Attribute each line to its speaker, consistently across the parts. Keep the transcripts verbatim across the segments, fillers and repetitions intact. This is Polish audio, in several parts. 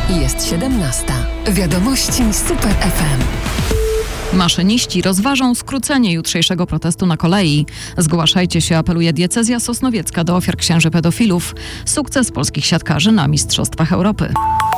Speaker 1: Jest siedemnasta. Wiadomości Super F M.
Speaker 2: Maszyniści rozważą skrócenie jutrzejszego protestu na kolei. Zgłaszajcie się, apeluje diecezja sosnowiecka do ofiar księży pedofilów. Sukces polskich siatkarzy na Mistrzostwach Europy.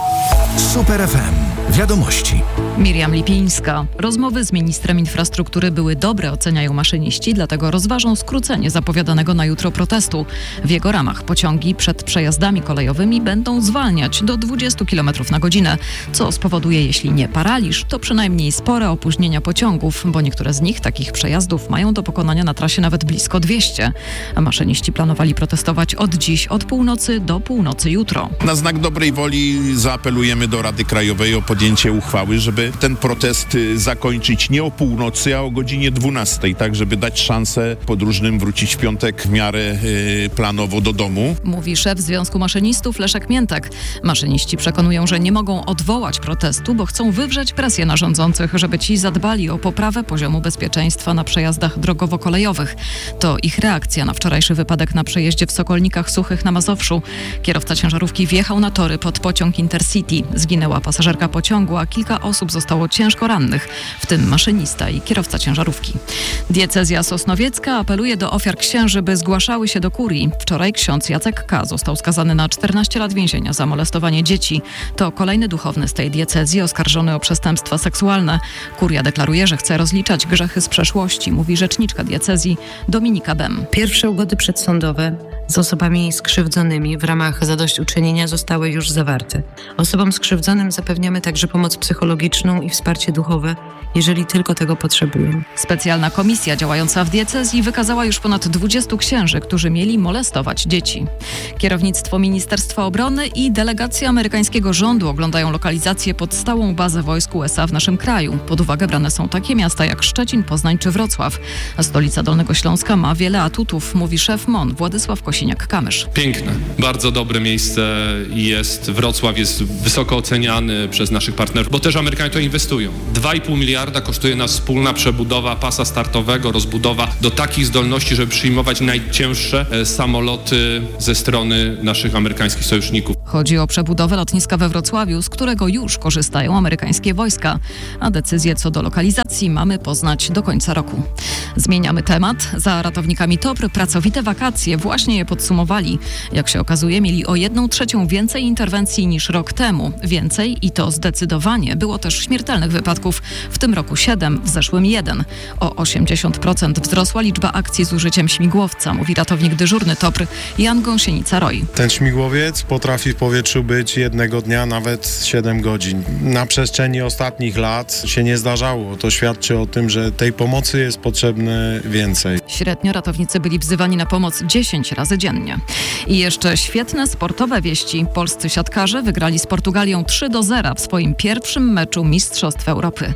Speaker 3: Super F M. Wiadomości.
Speaker 2: Miriam Lipińska. Rozmowy z ministrem infrastruktury były dobre, oceniają maszyniści, dlatego rozważą skrócenie zapowiadanego na jutro protestu. W jego ramach pociągi przed przejazdami kolejowymi będą zwalniać do dwudziestu kilometrów na godzinę, co spowoduje, jeśli nie paraliż, to przynajmniej spore opóźnienia pociągów, bo niektóre z nich, takich przejazdów, mają do pokonania na trasie nawet blisko dwieście. A maszyniści planowali protestować od dziś, od północy do północy jutro.
Speaker 4: Na znak dobrej woli zaapelujemy do Rady Krajowej o podjęcie uchwały, żeby ten protest zakończyć nie o północy, a o godzinie dwunastej, tak żeby dać szansę podróżnym wrócić w piątek w miarę yy, planowo do domu.
Speaker 2: Mówi szef Związku Maszynistów Leszek Miętek. Maszyniści przekonują, że nie mogą odwołać protestu, bo chcą wywrzeć presję na rządzących, żeby ci zadbali o poprawę poziomu bezpieczeństwa na przejazdach drogowo-kolejowych. To ich reakcja na wczorajszy wypadek na przejeździe w Sokolnikach Suchych na Mazowszu. Kierowca ciężarówki wjechał na tory pod pociąg Intercity. Zginęła pasażerka pociągu, a kilka osób zostało ciężko rannych, w tym maszynista i kierowca ciężarówki. Diecezja sosnowiecka apeluje do ofiar księży, by zgłaszały się do kurii. Wczoraj ksiądz Jacek K. został skazany na czternaście lat więzienia za molestowanie dzieci. To kolejny duchowny z tej diecezji oskarżony o przestępstwa seksualne. Kuria deklaruje, że chce rozliczać grzechy z przeszłości, mówi rzeczniczka diecezji Dominika Bem.
Speaker 5: Pierwsze ugody przedsądowe z osobami skrzywdzonymi w ramach zadośćuczynienia zostały już zawarte. Osobom skrzywdzonym zapewniamy także pomoc psychologiczną i wsparcie duchowe, jeżeli tylko tego potrzebują.
Speaker 2: Specjalna komisja działająca w diecezji wykazała już ponad dwudziestu księży, którzy mieli molestować dzieci. Kierownictwo Ministerstwa Obrony i delegacja amerykańskiego rządu oglądają lokalizację pod stałą bazę wojsk U S A w naszym kraju. Pod uwagę brane są takie miasta jak Szczecin, Poznań czy Wrocław. A stolica Dolnego Śląska ma wiele atutów, mówi szef M O N Władysław Kosiniak-Kamysz.
Speaker 6: Piękne, bardzo dobre miejsce jest. Wrocław jest wysoko oceniany przez naszych partnerów, bo też Amerykanie to inwestują. dwa i pół miliarda kosztuje nas wspólna przebudowa pasa startowego, rozbudowa do takich zdolności, żeby przyjmować najcięższe e, samoloty ze strony naszych amerykańskich sojuszników.
Speaker 2: Chodzi o przebudowę lotniska we Wrocławiu, z którego już korzystają amerykańskie wojska, a decyzję co do lokalizacji mamy poznać do końca roku. Zmieniamy temat. Za ratownikami T O P R pracowite wakacje właśnie je podsumowali. Jak się okazuje, mieli o jedną trzecią więcej interwencji niż rok temu. Więcej i to zdecydowanie. Było też śmiertelnych wypadków, w tym roku siedem, w zeszłym jeden. O osiemdziesiąt procent wzrosła liczba akcji z użyciem śmigłowca, mówi ratownik dyżurny T O P R Jan Gąsienica-Roy.
Speaker 7: Ten śmigłowiec potrafi w powietrzu być jednego dnia nawet siedem godzin. Na przestrzeni ostatnich lat się nie zdarzało. To świadczy o tym, że tej pomocy jest potrzebne więcej.
Speaker 2: Średnio ratownicy byli wzywani na pomoc dziesięć razy dziennie. I jeszcze świetne sportowe wieści. Polscy siatkarze wygrali z Portugalią trzy do zera w swoim pierwszym meczu Mistrzostw Europy.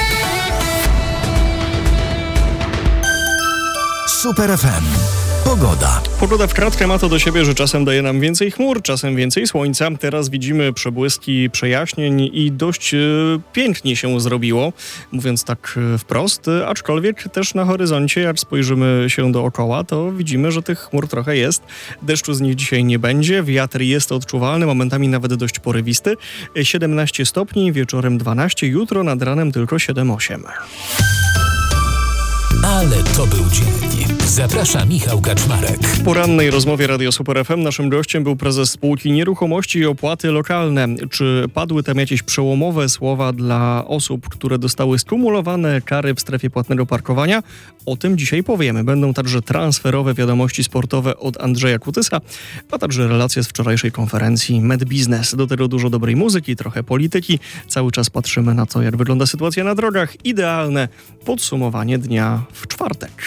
Speaker 3: Super F M. Pogoda.
Speaker 8: Pogoda w kratkę ma to do siebie, że czasem daje nam więcej chmur, czasem więcej słońca. Teraz widzimy przebłyski przejaśnień i dość e, pięknie się zrobiło, mówiąc tak e, wprost. E, aczkolwiek też na horyzoncie, jak spojrzymy się dookoła, to widzimy, że tych chmur trochę jest. Deszczu z nich dzisiaj nie będzie. Wiatr jest odczuwalny, momentami nawet dość porywisty. E, siedemnaście stopni, wieczorem dwanaście, jutro nad ranem tylko siedem osiem.
Speaker 3: Ale to był dzień. Zaprasza Michał Kaczmarek.
Speaker 8: W porannej rozmowie Radio Super F M naszym gościem był prezes spółki Nieruchomości i Opłaty Lokalne. Czy padły tam jakieś przełomowe słowa dla osób, które dostały skumulowane kary w strefie płatnego parkowania? O tym dzisiaj powiemy. Będą także transferowe wiadomości sportowe od Andrzeja Kutysa, a także relacje z wczorajszej konferencji MedBiznes. Do tego dużo dobrej muzyki, trochę polityki. Cały czas patrzymy na to, jak wygląda sytuacja na drogach. Idealne podsumowanie dnia w czwartek.